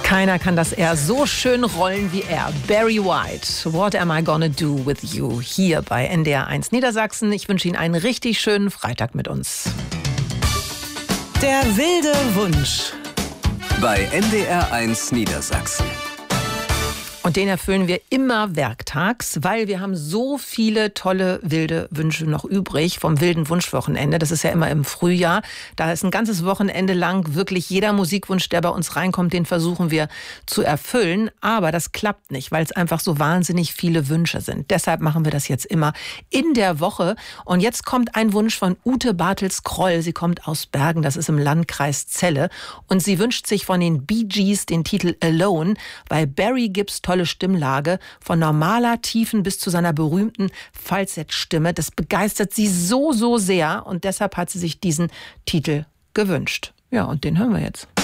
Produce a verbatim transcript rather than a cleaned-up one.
Keiner kann das eher so schön rollen wie er. Barry White, What Am I Gonna Do With You? Hier bei N D R eins Niedersachsen. Ich wünsche Ihnen einen richtig schönen Freitag mit uns. Der wilde Wunsch. Bei N D R eins Niedersachsen. Und den erfüllen wir immer werktags, weil wir haben so viele tolle wilde Wünsche noch übrig vom wilden Wunschwochenende. Das ist ja immer im Frühjahr. Da ist ein ganzes Wochenende lang wirklich jeder Musikwunsch, der bei uns reinkommt, den versuchen wir zu erfüllen. Aber das klappt nicht, weil es einfach so wahnsinnig viele Wünsche sind. Deshalb machen wir das jetzt immer in der Woche. Und jetzt kommt ein Wunsch von Ute Bartels-Kroll. Sie kommt aus Bergen, das ist im Landkreis Celle. Und sie wünscht sich von den Bee Gees den Titel Alone, weil Barry Gibbs tolle Stimmlage, von normaler Tiefen bis zu seiner berühmten Falsettstimme. Das begeistert sie so, so sehr und deshalb hat sie sich diesen Titel gewünscht. Ja, und den hören wir jetzt.